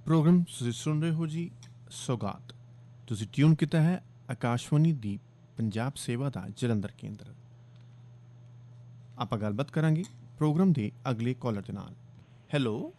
Programme ਤੁਸੀਂ ਸੁਣ ਰਹੇ ਹੋ ਜੀ ਸੌਗਾਤ। ਤੁਸੀਂ ਟਿਊਨ ਕੀਤਾ ਹੈ ਆਕਾਸ਼ਵਾਣੀ ਦੀ ਪੰਜਾਬ ਸੇਵਾ ਦਾ ਜਲੰਧਰ ਕੇਂਦਰ। ਆਪਾਂ ਗੱਲਬਾਤ ਕਰਾਂਗੇ ਪ੍ਰੋਗਰਾਮ ਦੇ ਅਗਲੇ ਕਾਲਰ ਦੇ ਨਾਲ। ਹੈਲੋ